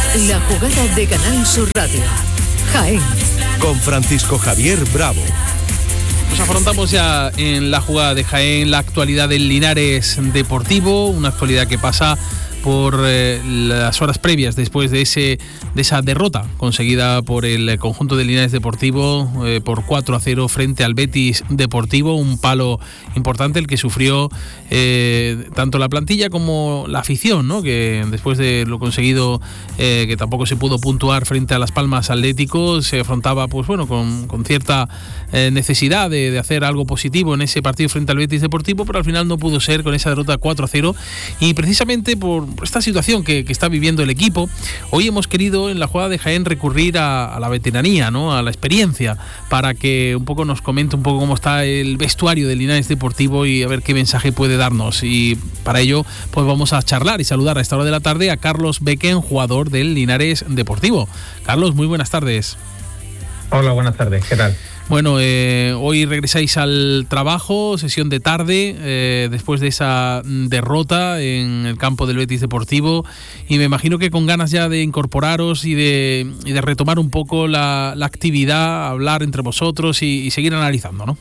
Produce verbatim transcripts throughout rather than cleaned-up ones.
La jugada de Canal Sur Radio. Jaén. Con Francisco Javier Bravo. Nos afrontamos ya en la jugada de Jaén la actualidad del Linares Deportivo, una actualidad que pasa por eh, las horas previas después de ese de esa derrota conseguida por el conjunto del Linares Deportivo eh, por cuatro a cero frente al Betis Deportivo, un palo importante el que sufrió eh, tanto la plantilla como la afición, ¿no? Que después de lo conseguido, eh, que tampoco se pudo puntuar frente a Las Palmas Atlético, se afrontaba pues bueno con, con cierta eh, necesidad de, de hacer algo positivo en ese partido frente al Betis Deportivo, pero al final no pudo ser con esa derrota cuatro a cero, y precisamente por esta situación que, que está viviendo el equipo, hoy hemos querido en la jugada de Jaén recurrir a, a la veteranía, ¿no? A la experiencia, para que un poco nos comente un poco cómo está el vestuario del Linares Deportivo y a ver qué mensaje puede darnos. Y para ello pues vamos a charlar y saludar a esta hora de la tarde a Carlos Becken, jugador del Linares Deportivo. Carlos, muy buenas tardes. Hola, buenas tardes, ¿qué tal? Bueno, eh, hoy regresáis al trabajo, sesión de tarde, eh, después de esa derrota en el campo del Betis Deportivo, y me imagino que con ganas ya de incorporaros y de, y de retomar un poco la, la actividad, hablar entre vosotros y, y seguir analizando, ¿no?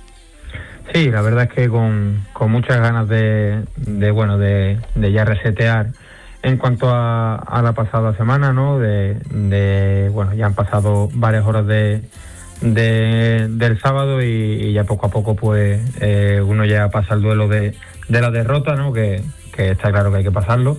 Sí, la verdad es que con, con muchas ganas de, de bueno, de, de ya resetear en cuanto a, a la pasada semana, ¿no? De, de bueno, ya han pasado varias horas de De, del sábado y, y ya poco a poco pues eh, uno ya pasa el duelo de, de la derrota, ¿no? Que, que está claro que hay que pasarlo,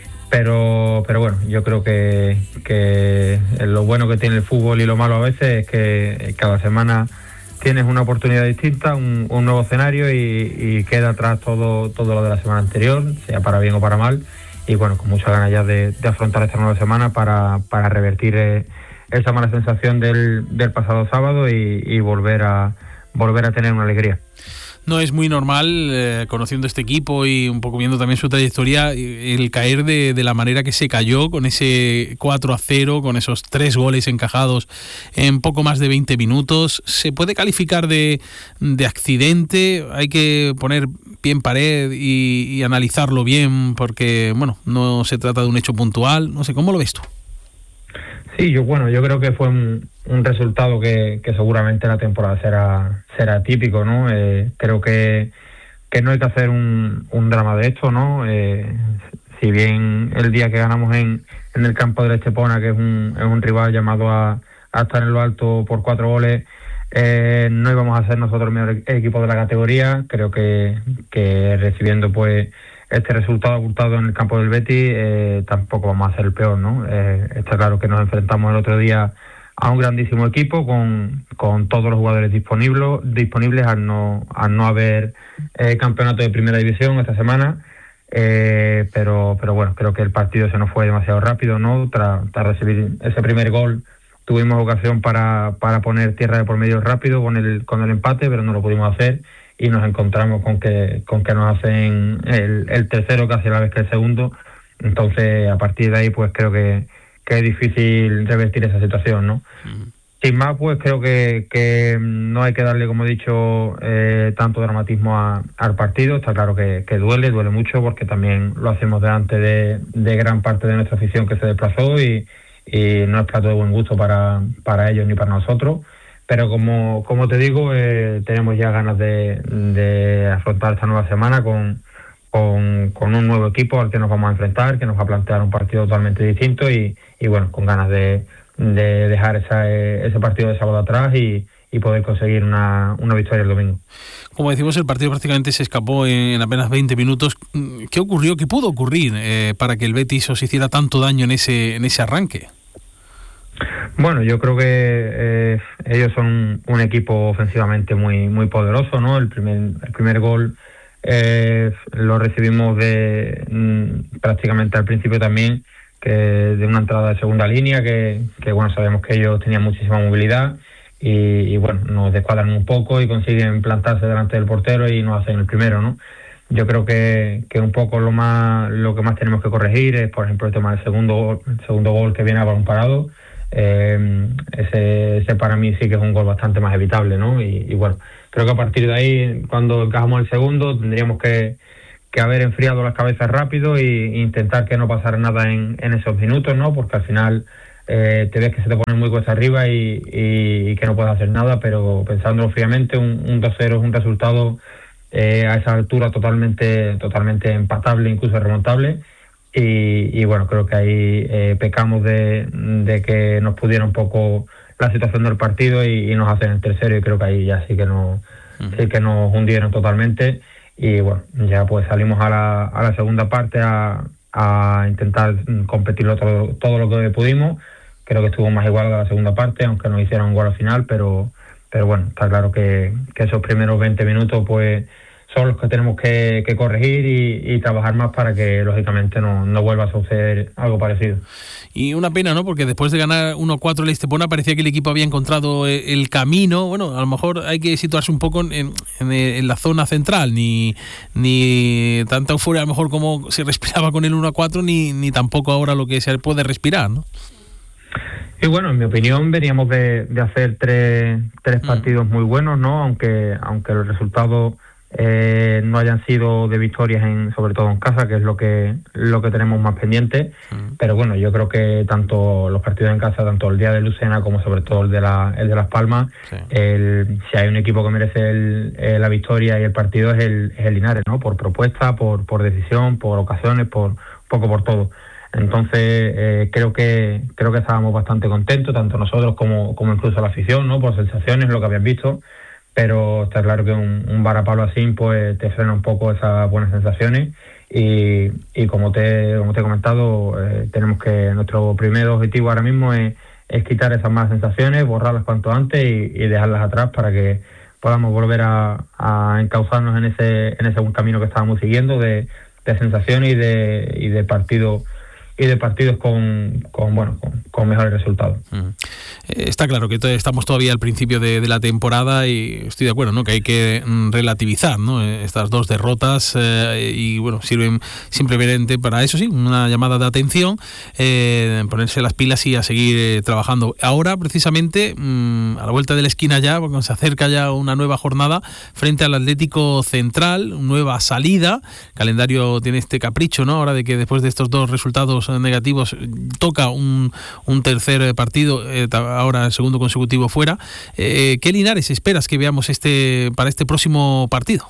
pero pero bueno, yo creo que, que lo bueno que tiene el fútbol y lo malo a veces es que cada semana tienes una oportunidad distinta, un, un nuevo escenario y, y queda atrás todo, todo lo de la semana anterior, sea para bien o para mal, y bueno, con muchas ganas ya de, de afrontar esta nueva semana para, para revertir eh, esa mala sensación del, del pasado sábado y, y volver a volver a tener una alegría. No es muy normal, eh, conociendo este equipo y un poco viendo también su trayectoria, el caer de, de la manera que se cayó, con ese cuatro a cero, con esos tres goles encajados en poco más de veinte minutos. ¿Se puede calificar de, de accidente? Hay que poner pie en pared y, y analizarlo bien, porque bueno, no se trata de un hecho puntual. No sé, ¿cómo lo ves tú? Sí, yo bueno, yo creo que fue un, un resultado que, que seguramente la temporada será será típico, ¿no? Eh, creo que, que no hay que hacer un, un drama de esto, ¿no? Eh, si bien el día que ganamos en, en el campo de Estepona, que es un, es un rival llamado a, a estar en lo alto por cuatro goles, eh, no íbamos a ser nosotros el mejor equipo de la categoría. Creo que, que recibiendo pues este resultado abultado en el campo del Betis, eh, tampoco vamos a ser el peor, ¿no? Eh, está claro que nos enfrentamos el otro día a un grandísimo equipo con, con todos los jugadores disponibles, disponibles al no, al no haber eh, campeonato de primera división esta semana, eh, pero, pero bueno, creo que el partido se nos fue demasiado rápido, ¿no? Tras, tras recibir ese primer gol tuvimos ocasión para, para poner tierra de por medio rápido con el, con el empate, pero no lo pudimos hacer. Y nos encontramos con que con que nos hacen el, el tercero casi a la vez que el segundo. Entonces, a partir de ahí, pues creo que, que es difícil revertir esa situación, ¿no? Uh-huh. Sin más, pues creo que, que no hay que darle, como he dicho, eh, tanto dramatismo a, al partido. Está claro que, que duele, duele mucho, porque también lo hacemos delante de, de gran parte de nuestra afición que se desplazó y, y no es plato de buen gusto para, para ellos ni para nosotros. Pero como como te digo, eh, tenemos ya ganas de, de afrontar esta nueva semana con, con, con un nuevo equipo al que nos vamos a enfrentar, que nos va a plantear un partido totalmente distinto y, y bueno, con ganas de, de dejar esa, ese partido de sábado atrás y, y poder conseguir una, una victoria el domingo. Como decimos, el partido prácticamente se escapó en apenas veinte minutos. ¿Qué ocurrió? ¿Qué pudo ocurrir eh, para que el Betis os hiciera tanto daño en ese, en ese arranque? Bueno, yo creo que eh, ellos son un equipo ofensivamente muy muy poderoso, ¿no? El primer el primer gol eh, lo recibimos de mm, prácticamente al principio también, que de una entrada de segunda línea, que, que bueno, sabemos que ellos tenían muchísima movilidad y, y bueno, nos descuadran un poco y consiguen plantarse delante del portero y nos hacen el primero, ¿no? Yo creo que, que un poco lo más lo que más tenemos que corregir es, por ejemplo, el tema del segundo, el segundo gol que viene a balón parado. Eh, ese, ese para mí sí que es un gol bastante más evitable, ¿no? Y, y bueno, creo que a partir de ahí, cuando encajamos el segundo, tendríamos que, que haber enfriado las cabezas rápido e intentar que no pasara nada en, en esos minutos, ¿no? Porque al final eh, te ves que se te pone muy cuesta arriba y, y, y que no puedes hacer nada, pero pensándolo fríamente, un, un dos cero es un resultado eh, a esa altura totalmente totalmente empatable, incluso remontable. Y, y bueno, creo que ahí eh, pecamos de, de que nos pudiera un poco la situación del partido y, y nos hacen el tercero, y creo que ahí ya sí que nos, uh-huh. sí que nos hundieron totalmente. Y bueno, ya pues salimos a la, a la segunda parte a, a intentar competirlo todo, todo lo que pudimos. Creo que estuvo más igual a la segunda parte, aunque nos hicieron un gol al final, pero, pero bueno, está claro que, que esos primeros veinte minutos pues son los que tenemos que, que corregir y, y trabajar más para que lógicamente no, no vuelva a suceder algo parecido. Y una pena, ¿no? Porque después de ganar uno cuatro el Estepona parecía que el equipo había encontrado el camino. Bueno, a lo mejor hay que situarse un poco en, en, en la zona central, ni, ni tanta euforia a lo mejor como se respiraba con el uno a cuatro, ni, ni tampoco ahora lo que se puede respirar, ¿no? Y bueno, en mi opinión veníamos de, de hacer tres, tres partidos muy buenos, ¿no? Aunque, aunque los resultados Eh, no hayan sido de victorias, en sobre todo en casa, que es lo que lo que tenemos más pendiente. Uh-huh. Pero bueno, yo creo que tanto los partidos en casa, tanto el día de Lucena como sobre todo el de la el de Las Palmas, sí. el, si hay un equipo que merece el, eh, la victoria y el partido es el, es el Linares, ¿no? Por propuesta, por por decisión, por ocasiones, por poco por todo. Entonces eh, creo que creo que estábamos bastante contentos, tanto nosotros como como incluso la afición, ¿no? Por sensaciones, lo que habían visto. Pero está claro que un, un varapalo así pues te frena un poco esas buenas sensaciones y, y como te como te he comentado, eh, tenemos que nuestro primer objetivo ahora mismo es, es quitar esas malas sensaciones, borrarlas cuanto antes y, y dejarlas atrás para que podamos volver a, a encauzarnos en ese en ese buen camino que estábamos siguiendo de, de sensaciones y de y de partido y de partidos con, con bueno con, con mejores resultados. Mm. Está claro que estamos todavía al principio de, de la temporada y estoy de acuerdo, ¿no? Que hay que relativizar, ¿no? Estas dos derrotas eh, y bueno, sirven simplemente para eso, sí, una llamada de atención, eh, ponerse las pilas y a seguir eh, trabajando. Ahora precisamente mmm, a la vuelta de la esquina ya, porque se acerca ya una nueva jornada frente al Atlético Central, nueva salida. El calendario tiene este capricho, ¿no? Ahora de que después de estos dos resultados negativos toca un, un tercer partido, eh, ahora el segundo consecutivo fuera. Eh, ¿Qué Linares esperas que veamos este para este próximo partido?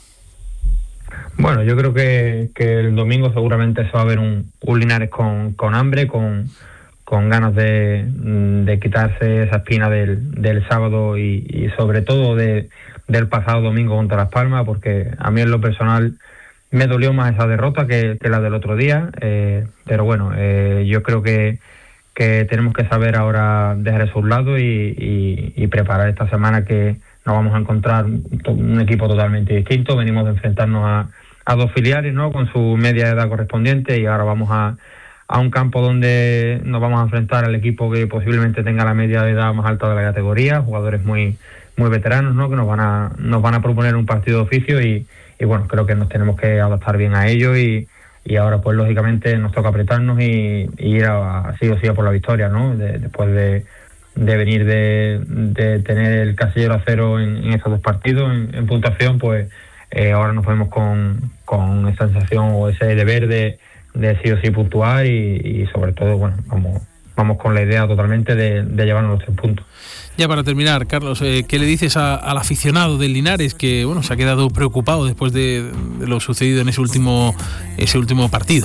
Bueno, yo creo que, que el domingo seguramente se va a ver un, un Linares con, con hambre, con, con ganas de, de quitarse esa espina del, del sábado y, y sobre todo de, del pasado domingo contra Las Palmas, porque a mí en lo personal me dolió más esa derrota que, que la del otro día, eh, pero bueno, eh, yo creo que, que tenemos que saber ahora dejar eso a un lado y, y, y preparar esta semana que nos vamos a encontrar un equipo totalmente distinto. Venimos de enfrentarnos a, a dos filiales, ¿no? Con su media edad correspondiente, y ahora vamos a, a un campo donde nos vamos a enfrentar al equipo que posiblemente tenga la media de edad más alta de la categoría, jugadores muy muy veteranos, ¿no? Que nos van a nos van a proponer un partido de oficio y Y bueno, creo que nos tenemos que adaptar bien a ello y, y ahora pues lógicamente nos toca apretarnos y, y ir a, a sí o sí a por la victoria, ¿no? De, después de, de venir de, de tener el casillero a cero en, en estos dos partidos en, en puntuación, pues eh, ahora nos vemos con, con esa sensación o ese deber de, de sí o sí puntuar y, y sobre todo, bueno, vamos, vamos con la idea totalmente de, de llevarnos los tres puntos. Ya para terminar, Carlos, eh, ¿qué le dices a, al aficionado del Linares que bueno se ha quedado preocupado después de, de lo sucedido en ese último ese último partido?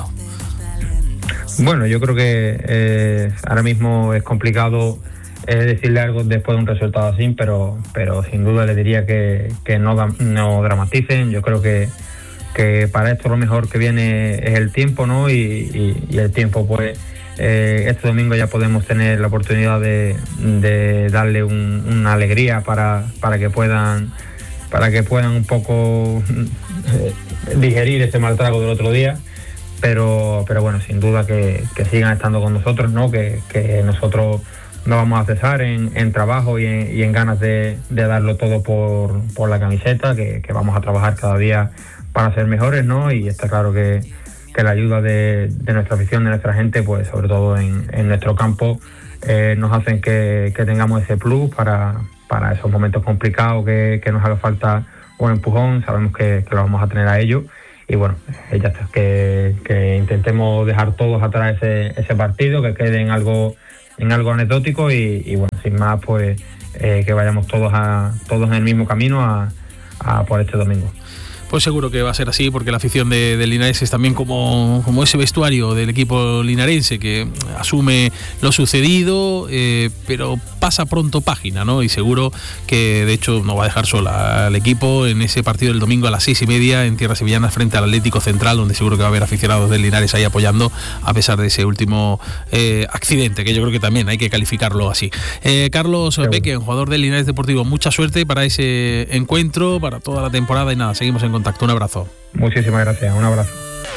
Bueno, yo creo que eh, ahora mismo es complicado eh, decirle algo después de un resultado así, pero pero sin duda le diría que, que no, no dramaticen. Yo creo que, que para esto lo mejor que viene es el tiempo, ¿no? Y, y, y el tiempo pues... Eh, este domingo ya podemos tener la oportunidad de, de darle un, una alegría para, para que puedan para que puedan un poco eh, digerir ese mal trago del otro día, pero pero bueno, sin duda que, que sigan estando con nosotros, ¿no? Que, que nosotros no vamos a cesar en, en trabajo y en, y en ganas de, de darlo todo por, por la camiseta, que, que vamos a trabajar cada día para ser mejores, ¿no? Y está claro que que la ayuda de, de nuestra afición, de nuestra gente, pues sobre todo en, en nuestro campo, eh, nos hacen que, que tengamos ese plus para, para esos momentos complicados que, que nos haga falta un empujón. Sabemos que, que lo vamos a tener a ello y bueno, eh, ya está, que, que intentemos dejar todos atrás ese, ese partido, que quede en algo, en algo anecdótico y, y bueno, sin más, pues eh, que vayamos todos a todos en el mismo camino a, a por este domingo. Pues seguro que va a ser así, porque la afición de, de Linares es también como, como ese vestuario del equipo linarense que asume lo sucedido, eh, pero pasa pronto página, ¿no? Y seguro que de hecho no va a dejar sola al equipo en ese partido del domingo a las seis y media en tierras sevillanas frente al Atlético Central, donde seguro que va a haber aficionados del Linares ahí apoyando a pesar de ese último eh, accidente, que yo creo que también hay que calificarlo así. Eh, Carlos Peque, jugador del Linares Deportivo, mucha suerte para ese encuentro, para toda la temporada y nada, seguimos en contacto. Un abrazo. Muchísimas gracias, un abrazo.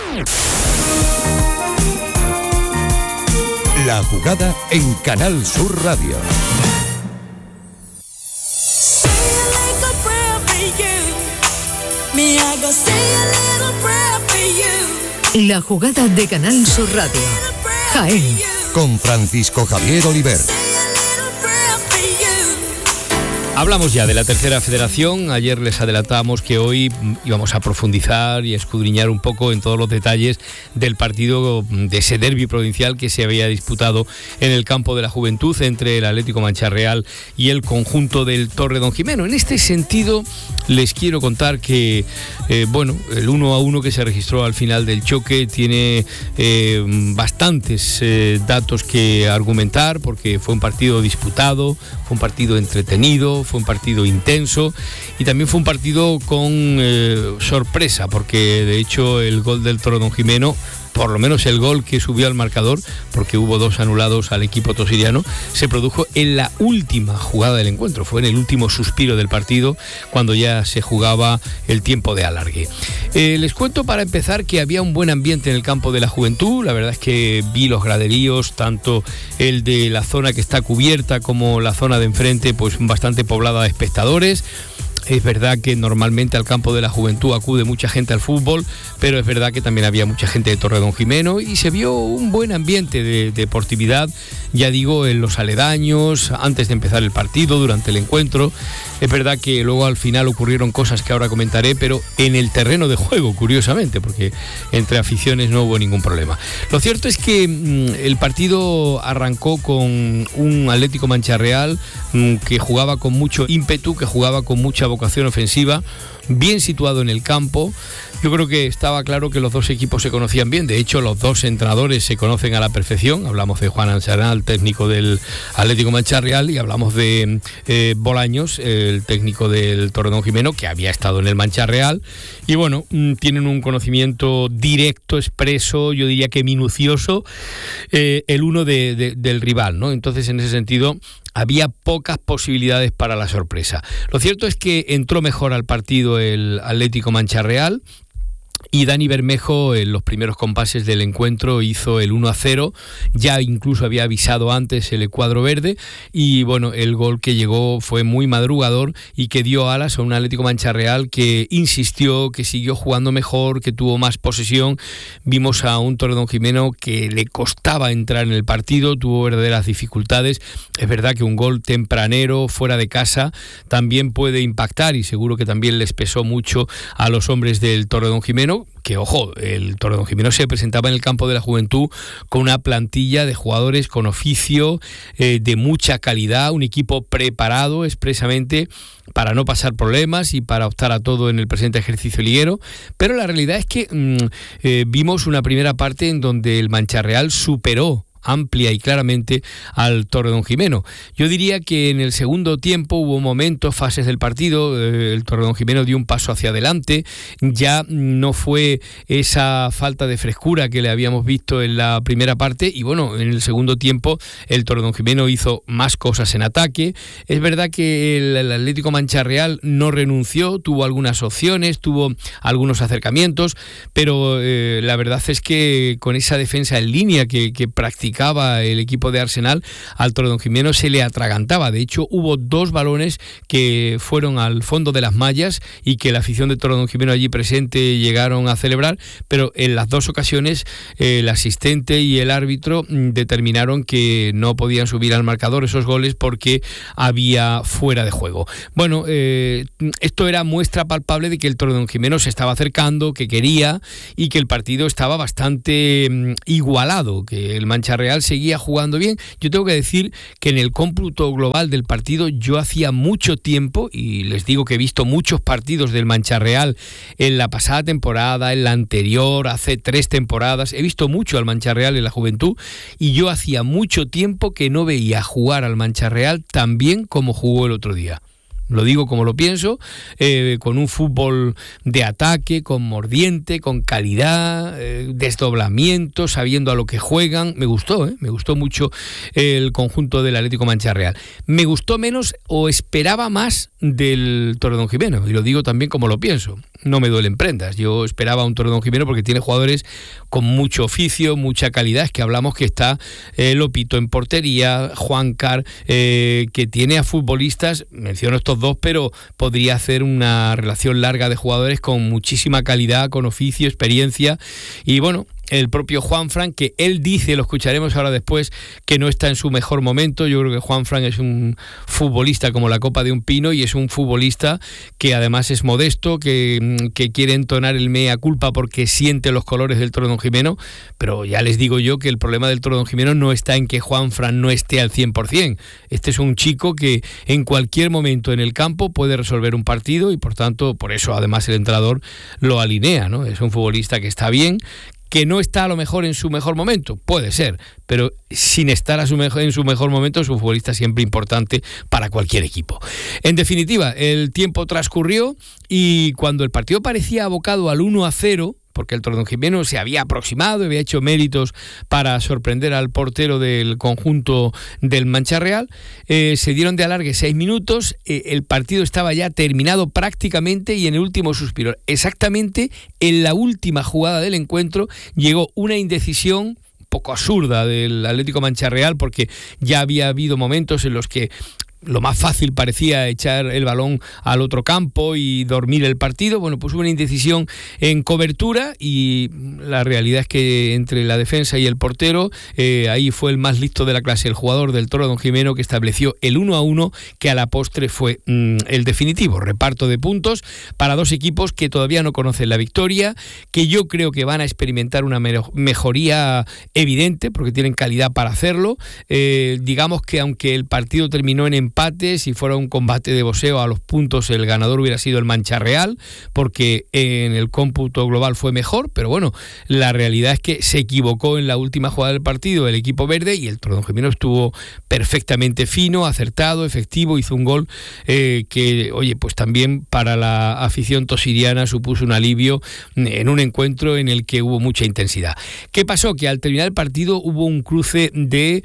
La jugada en Canal Sur Radio. La jugada de Canal Sur Radio. Jaén. Con Francisco Javier Oliver. Hablamos ya de la tercera federación. Ayer les adelantamos que hoy íbamos a profundizar y escudriñar un poco en todos los detalles del partido, de ese derbi provincial que se había disputado en el campo de la Juventud entre el Atlético Mancha Real y el conjunto del Torredonjimeno. En este sentido, les quiero contar que eh, bueno, el uno a uno que se registró al final del choque tiene eh, bastantes eh, datos que argumentar, porque fue un partido disputado, fue un partido entretenido, fue un partido intenso y también fue un partido con eh, sorpresa, porque de hecho el gol del Torredonjimeno, por lo menos el gol que subió al marcador, porque hubo dos anulados al equipo tosiriano, se produjo en la última jugada del encuentro, fue en el último suspiro del partido, cuando ya se jugaba el tiempo de alargue. Eh, les cuento para empezar que había un buen ambiente en el campo de la Juventud. La verdad es que vi los graderíos, tanto el de la zona que está cubierta como la zona de enfrente, pues bastante poblada de espectadores. Es verdad que normalmente al campo de la Juventud acude mucha gente al fútbol, pero es verdad que también había mucha gente de Torredonjimeno y se vio un buen ambiente de deportividad, ya digo, en los aledaños, antes de empezar el partido, durante el encuentro. Es verdad que luego al final ocurrieron cosas que ahora comentaré, pero en el terreno de juego, curiosamente, porque entre aficiones no hubo ningún problema. Lo cierto es que mmm, el partido arrancó con un Atlético Mancha Real mmm, que jugaba con mucho ímpetu, que jugaba con mucha vocación ofensiva, bien situado en el campo. Yo creo que estaba claro que los dos equipos se conocían bien. De hecho, los dos entrenadores se conocen a la perfección. Hablamos de Juan Ansaral, técnico del Atlético Mancha Real, y hablamos de eh, Bolaños, el técnico del Torredonjimeno, que había estado en el Mancha Real. Y bueno, tienen un conocimiento directo, expreso, yo diría que minucioso, eh, el uno de, de, del rival, ¿no? Entonces, en ese sentido, había pocas posibilidades para la sorpresa. Lo cierto es que entró mejor al partido el Atlético Mancha Real, y Dani Bermejo en los primeros compases del encuentro hizo el uno a cero, ya incluso había avisado antes el cuadro verde, y bueno, el gol que llegó fue muy madrugador y que dio alas a un Atlético Mancha Real que insistió, que siguió jugando mejor, que tuvo más posesión. Vimos a un Torredonjimeno que le costaba entrar en el partido, tuvo verdaderas dificultades. Es verdad que un gol tempranero fuera de casa también puede impactar, y seguro que también les pesó mucho a los hombres del Torredonjimeno, que ojo, el Torredonjimeno se presentaba en el campo de la Juventud con una plantilla de jugadores con oficio, eh, de mucha calidad, un equipo preparado expresamente para no pasar problemas y para optar a todo en el presente ejercicio liguero. Pero la realidad es que mmm, eh, vimos una primera parte en donde el Mancha Real superó amplia y claramente al Torredonjimeno. Yo diría que en el segundo tiempo hubo momentos, fases del partido, eh, el Torredonjimeno dio un paso hacia adelante, ya no fue esa falta de frescura que le habíamos visto en la primera parte, y bueno, en el segundo tiempo el Torredonjimeno hizo más cosas en ataque. Es verdad que el, el Atlético Mancha Real no renunció, tuvo algunas opciones, tuvo algunos acercamientos, pero eh, la verdad es que con esa defensa en línea que, que practicó masticaba el equipo de Arsenal, al Toledonjimeno se le atragantaba. De hecho, hubo dos balones que fueron al fondo de las mallas y que la afición de Toledonjimeno allí presente llegaron a celebrar, pero en las dos ocasiones eh, el asistente y el árbitro determinaron que no podían subir al marcador esos goles porque había fuera de juego. Bueno, eh, esto era muestra palpable de que el Toledonjimeno se estaba acercando, que quería y que el partido estaba bastante mm, igualado, que el Mancha Real seguía jugando bien. Yo tengo que decir que en el cómputo global del partido yo hacía mucho tiempo, y les digo que he visto muchos partidos del Mancha Real en la pasada temporada, en la anterior, hace tres temporadas, he visto mucho al Mancha Real en la juventud y yo hacía mucho tiempo que no veía jugar al Mancha Real tan bien como jugó el otro día. Lo digo como lo pienso, eh, con un fútbol de ataque, con mordiente, con calidad, eh, desdoblamiento, sabiendo a lo que juegan. Me gustó, ¿eh? me gustó mucho el conjunto del Atlético Mancha Real. Me gustó menos o esperaba más del Toledonjimeno, y lo digo también como lo pienso. No me duelen prendas. Yo esperaba un Toledonjimeno porque tiene jugadores con mucho oficio, mucha calidad. Es que hablamos que está eh, Lopito en portería, Juancar, eh, que tiene a futbolistas, menciono estos dos, pero podría hacer una relación larga de jugadores con muchísima calidad, con oficio, experiencia. Y bueno, el propio Juanfran, que él dice, lo escucharemos ahora después, que no está en su mejor momento. Yo creo que Juanfran es un futbolista como la copa de un pino, y es un futbolista que además es modesto, que, que quiere entonar el mea culpa porque siente los colores del Toledonjimeno, pero ya les digo yo que el problema del Toledonjimeno no está en que Juanfran no esté al cien por ciento. Este es un chico que en cualquier momento en el campo puede resolver un partido, y por tanto, por eso además el entrenador lo alinea, ¿no? Es un futbolista que está bien, que no está a lo mejor en su mejor momento, puede ser, pero sin estar a su mejor, en su mejor momento es un futbolista siempre importante para cualquier equipo. En definitiva, el tiempo transcurrió y cuando el partido parecía abocado al uno a cero, porque el Toledonjimeno se había aproximado y había hecho méritos para sorprender al portero del conjunto del Mancha Real, eh, se dieron de alargue seis minutos, eh, el partido estaba ya terminado prácticamente y en el último suspiro, exactamente en la última jugada del encuentro, llegó una indecisión un poco absurda del Atlético Mancha Real, porque ya había habido momentos en los que lo más fácil parecía echar el balón al otro campo y dormir el partido. Bueno, pues hubo una indecisión en cobertura y la realidad es que entre la defensa y el portero, eh, ahí fue el más listo de la clase, el jugador del Toledonjimeno, que estableció el uno a uno, que a la postre fue mmm, el definitivo. Reparto de puntos para dos equipos que todavía no conocen la victoria, que yo creo que van a experimentar una mejoría evidente porque tienen calidad para hacerlo. Eh, digamos que aunque el partido terminó en empate, si fuera un combate de boxeo a los puntos, el ganador hubiera sido el Mancha Real, porque en el cómputo global fue mejor, pero bueno, la realidad es que se equivocó en la última jugada del partido el equipo verde, y el Toledonjimeno estuvo perfectamente fino, acertado, efectivo, hizo un gol eh, que, oye, pues también para la afición tosiriana supuso un alivio en un encuentro en el que hubo mucha intensidad. ¿Qué pasó? Que al terminar el partido hubo un cruce de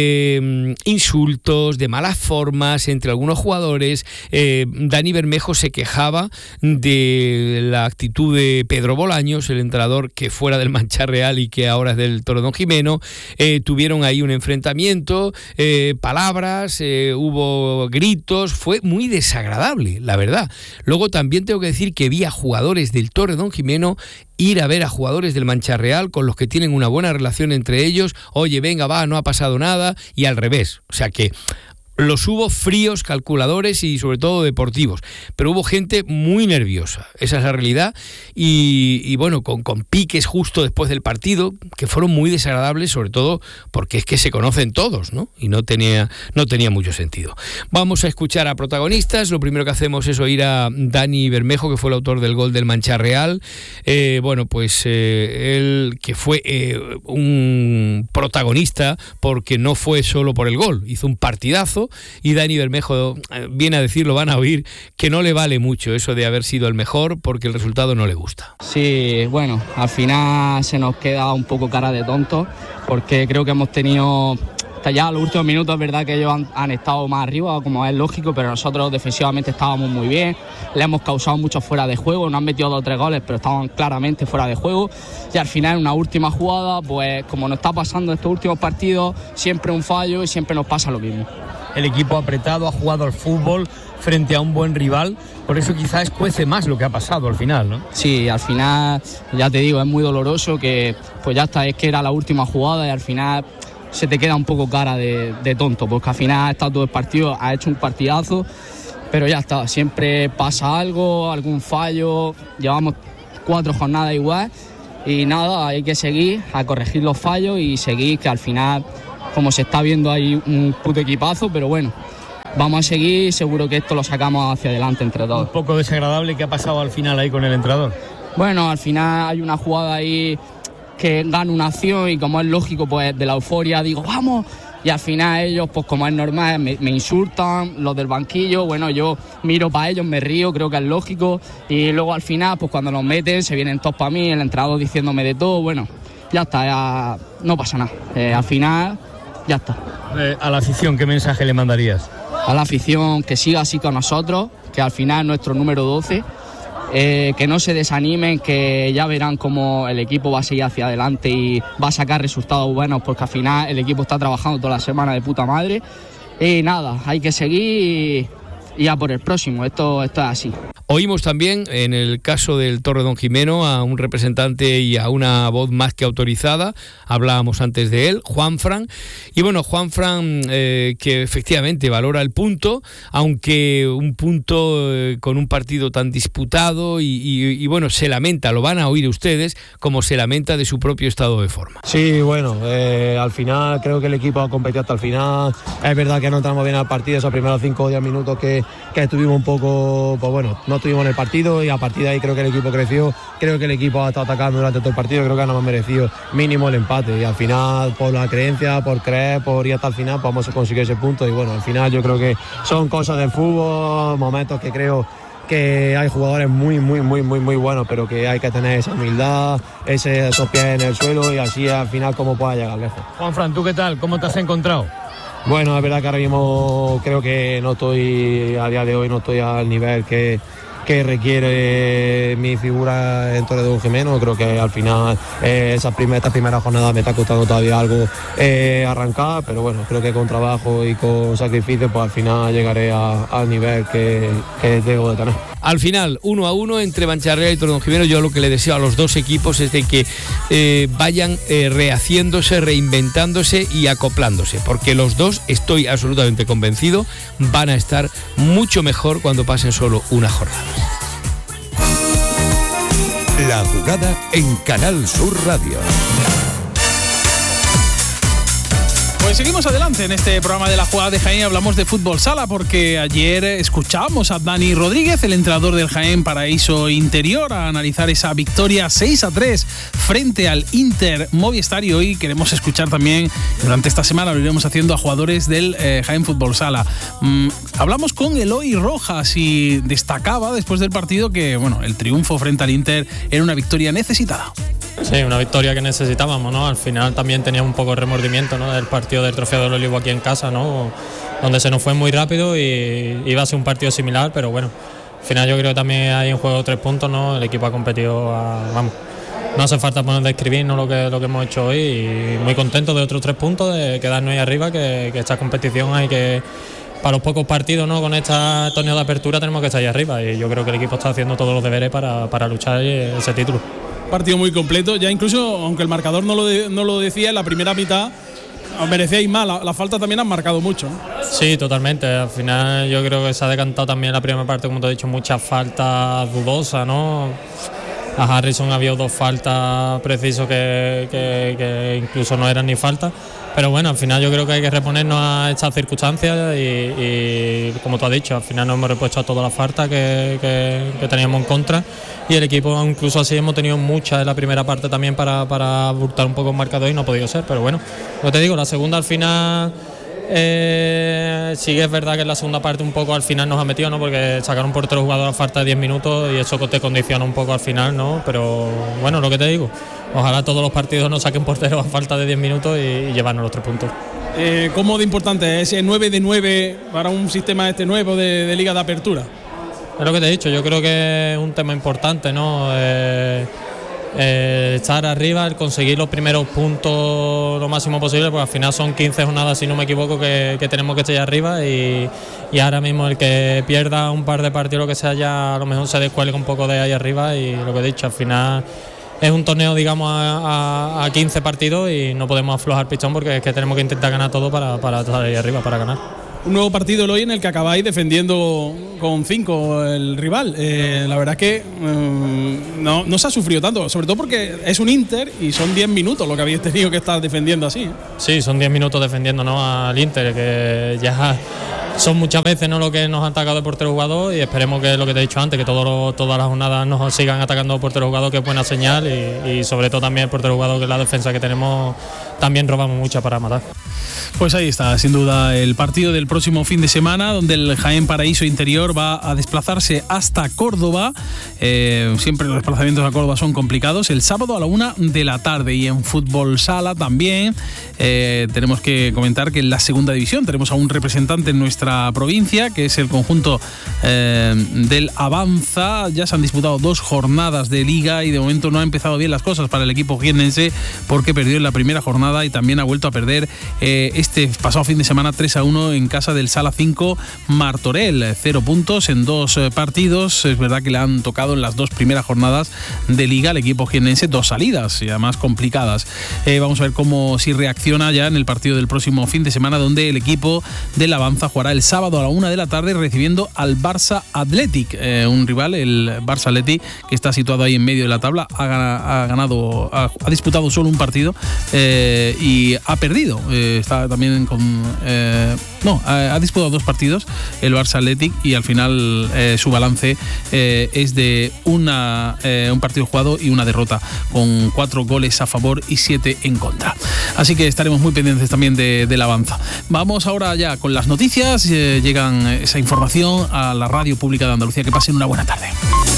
eh, insultos, de malas formas entre algunos jugadores. eh, Dani Bermejo se quejaba de la actitud de Pedro Bolaños, el entrenador que fuera del Mancha Real y que ahora es del Toledonjimeno. Eh, tuvieron ahí un enfrentamiento, eh, palabras, eh, hubo gritos, fue muy desagradable, la verdad. Luego también tengo que decir que vi a jugadores del Toledonjimeno ir a ver a jugadores del Mancha Real con los que tienen una buena relación entre ellos. Oye, venga, va, no ha pasado nada, y al revés. O sea que los hubo fríos, calculadores y sobre todo deportivos, pero hubo gente muy nerviosa, esa es la realidad, y, y bueno, con, con piques justo después del partido, que fueron muy desagradables, sobre todo porque es que se conocen todos, ¿no? Y no tenía, no tenía mucho sentido. Vamos a escuchar a protagonistas. Lo primero que hacemos es oír a Dani Bermejo, que fue el autor del gol del Mancha Real. Eh, bueno, pues eh, él, que fue eh, un protagonista, porque no fue solo por el gol, hizo un partidazo. Y Dani Bermejo viene a decir, lo van a oír, que no le vale mucho eso de haber sido el mejor porque el resultado no le gusta. Sí, bueno, al final se nos queda un poco cara de tonto, porque creo que hemos tenido hasta ya los últimos minutos es verdad que ellos han, han estado más arriba, como es lógico, pero nosotros defensivamente estábamos muy bien, le hemos causado mucho fuera de juego, nos han metido dos o tres goles, pero estaban claramente fuera de juego, y al final en una última jugada, pues como nos está pasando en estos últimos partidos, siempre un fallo y siempre nos pasa lo mismo. El equipo apretado ha jugado al fútbol frente a un buen rival, por eso quizás escuece más lo que ha pasado al final, ¿no? Sí, al final, ya te digo, es muy doloroso que pues ya está, es que era la última jugada y al final se te queda un poco cara de, de tonto, porque al final ha estado todo el partido, ha hecho un partidazo, pero ya está, siempre pasa algo, algún fallo, llevamos cuatro jornadas igual y nada, hay que seguir a corregir los fallos y seguir, que al final, como se está viendo, hay un puto equipazo, pero bueno, vamos a seguir, seguro que esto lo sacamos hacia adelante entre todos. Un poco desagradable, ¿qué ha pasado al final ahí con el entrenador? Bueno, al final hay una jugada ahí que gana una acción y como es lógico, pues de la euforia digo, ¡vamos! Y al final ellos, pues como es normal, me, me insultan, los del banquillo, bueno, yo miro para ellos, me río, creo que es lógico, y luego al final, pues cuando nos meten, se vienen todos para mí, el entrenador diciéndome de todo, bueno, ya está, ya no pasa nada, eh, al final, ya está. Eh, a la afición, ¿qué mensaje le mandarías? A la afición que siga así con nosotros, que al final es nuestro número doce, eh, que no se desanimen, que ya verán cómo el equipo va a seguir hacia adelante y va a sacar resultados buenos, porque al final el equipo está trabajando toda la semana de puta madre. Y nada, hay que seguir y, y a por el próximo, esto, esto es así. Oímos también, en el caso del Torredonjimeno, a un representante y a una voz más que autorizada. Hablábamos antes de él, Juanfran. Y bueno, Juanfran, eh, que efectivamente valora el punto, aunque un punto eh, con un partido tan disputado y, y, y bueno, se lamenta, lo van a oír ustedes, como se lamenta de su propio estado de forma. Sí, bueno, eh, al final creo que el equipo ha competido hasta el final. Es verdad que no entramos bien al partido, esos primeros cinco o diez minutos que, que estuvimos un poco, pues bueno, no estuvimos en el partido y a partir de ahí creo que el equipo creció, creo que el equipo ha estado atacando durante todo el partido, creo que no hemos merecido mínimo el empate y al final por la creencia, por creer, por ir hasta el final, pues vamos a conseguir ese punto y bueno, al final yo creo que son cosas del fútbol, momentos que creo que hay jugadores muy, muy, muy, muy, muy buenos, pero que hay que tener esa humildad, ese, esos pies en el suelo y así al final cómo pueda llegar lejos. Juanfran, ¿tú qué tal? ¿Cómo te has encontrado? Bueno, es verdad que ahora mismo creo que no estoy, a día de hoy no estoy al nivel que que requiere mi figura en Torredonjimeno. Creo que al final eh, esa primer, esta primera jornada me está costando todavía algo eh, arrancar, pero bueno, creo que con trabajo y con sacrificio pues al final llegaré a, al nivel que, que debo de tener. Al final, uno a uno entre Mancha Real y Torredonjimeno. Yo lo que le deseo a los dos equipos es de que eh, vayan eh, rehaciéndose, reinventándose y acoplándose, porque los dos, estoy absolutamente convencido, van a estar mucho mejor cuando pasen solo una jornada. La jugada en Canal Sur Radio. Pues seguimos adelante en este programa de La Jugada de Jaén. Hablamos de fútbol sala porque ayer escuchábamos a Dani Rodríguez, el entrenador del Jaén Paraíso Interior, a analizar esa victoria seis a tres frente al Inter Movistar, y hoy queremos escuchar también, durante esta semana lo iremos haciendo, a jugadores del eh, Jaén Fútbol Sala. Mm, hablamos con Eloy Rojas y destacaba después del partido que bueno, el triunfo frente al Inter era una victoria necesitada. Sí, una victoria que necesitábamos, ¿no? Al final también teníamos un poco de remordimiento, ¿no?, del partido del Trofeo del Olivo aquí en casa, ¿no?, donde se nos fue muy rápido y iba a ser un partido similar, pero bueno, al final yo creo que también hay en juego tres puntos, ¿no? El equipo ha competido, a, vamos, no hace falta poner de escribir, ¿no?, lo que, lo que hemos hecho hoy, y muy contentos de otros tres puntos, de quedarnos ahí arriba, que, que esta competición hay que... Para los pocos partidos, ¿no?, con este torneo de apertura tenemos que estar ahí arriba, y yo creo que el equipo está haciendo todos los deberes para, para luchar ese título. Partido muy completo, ya incluso aunque el marcador no lo, de, no lo decía, en la primera mitad merecíais más, la, la falta también han marcado mucho. Sí, totalmente, al final yo creo que se ha decantado también la primera parte, como te he dicho, muchas faltas dudosas, ¿no? A Harrison había dos faltas precisos que, que, que incluso no eran ni faltas, pero bueno, al final yo creo que hay que reponernos a estas circunstancias y, y como tú has dicho, al final nos hemos repuesto a todas las faltas que, que, que teníamos en contra, y el equipo incluso así hemos tenido muchas en la primera parte también para, para abultar un poco el marcador y no ha podido ser, pero bueno, lo te digo, la segunda al final... Eh, sí que es verdad que en la segunda parte un poco al final nos ha metido, ¿no?, porque sacaron por tres jugadores a falta de diez minutos y eso te condiciona un poco al final, ¿no? Pero bueno, lo que te digo, ojalá todos los partidos nos saquen porteros a falta de diez minutos y, y llevarnos los tres puntos. Eh, ¿Cómo de importante es ese nueve de nueve para un sistema este nuevo de, de Liga de Apertura? Es lo que te he dicho, yo creo que es un tema importante, ¿no? Eh, eh, estar arriba, el conseguir los primeros puntos lo máximo posible, porque al final son quince jornadas, si no me equivoco, que, que tenemos que estar allá arriba y, y ahora mismo el que pierda un par de partidos, lo que sea, ya a lo mejor se descuelga un poco de ahí arriba y lo que he dicho, al final es un torneo, digamos, a, a, a quince partidos y no podemos aflojar pichón porque es que tenemos que intentar ganar todo para, para estar ahí arriba, para ganar. Un nuevo partido el hoy en el que acabáis defendiendo con cinco el rival. Eh, la verdad es que eh, no, no se ha sufrido tanto, sobre todo porque es un Inter y son diez minutos lo que habéis tenido que estar defendiendo así. ¿eh? Sí, son diez minutos defendiendo, ¿no?, al Inter, que ya son muchas veces, ¿no?, lo que nos han atacado de portero jugador, y esperemos que lo que te he dicho antes, que todo lo, todas las jornadas nos sigan atacando de portero jugador, que es buena señal, y, y sobre todo también el portero jugador, que es la defensa que tenemos, también robamos mucha para matar. Pues ahí está, sin duda, el partido del próximo fin de semana, donde el Jaén Paraíso Interior va a desplazarse hasta Córdoba. Eh, siempre los desplazamientos a Córdoba son complicados. El sábado a la una de la tarde, y en fútbol sala también eh, tenemos que comentar que en la segunda división tenemos a un representante en nuestra provincia, que es el conjunto eh, del Avanza. Ya se han disputado dos jornadas de liga y de momento no ha empezado bien las cosas para el equipo jiennense, porque perdió en la primera jornada y también ha vuelto a perder eh, este pasado fin de semana tres a uno en casa del Sala cinco Martorell. Cero puntos en dos partidos. Es verdad que le han tocado en las dos primeras jornadas de liga al equipo jiennense dos salidas, y además complicadas. Eh, vamos a ver cómo si reacciona ya en el partido del próximo fin de semana, donde el equipo del Avanza jugará el sábado a la una de la tarde recibiendo al Barça Athletic, eh, un rival, el Barça Athletic, que está situado ahí en medio de la tabla. Ha, ha ganado, ha, ha disputado solo un partido eh, y ha perdido. Eh, está también con eh, no, ha, ha disputado dos partidos el Barça Athletic, y al final eh, su balance eh, es de una eh, un partido jugado y una derrota, con cuatro goles a favor y siete en contra. Así que estaremos muy pendientes también de, de la Avanza. Vamos ahora ya con las noticias. Eh, llegan esa información a la Radio Pública de Andalucía. Que pasen una buena tarde.